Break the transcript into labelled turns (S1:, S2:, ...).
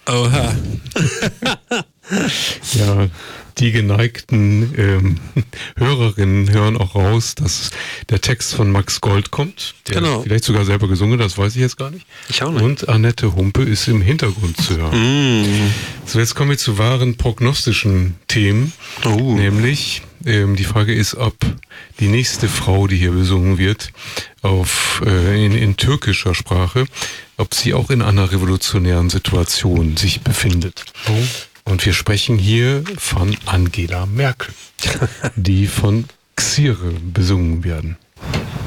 S1: Oha.
S2: Ja, die geneigten Hörerinnen hören auch raus, dass der Text von Max Gold kommt. Der vielleicht sogar selber gesungen, das weiß ich jetzt gar nicht.
S1: Ich auch nicht.
S2: Und Annette Humpe ist im Hintergrund zu hören. So, jetzt kommen wir zu wahren prognostischen Themen. Nämlich, die Frage ist, ob die nächste Frau, die hier besungen wird, in türkischer Sprache, ob sie auch in einer revolutionären Situation sich befindet. Und wir sprechen hier von Angela Merkel, die von Xire besungen werden.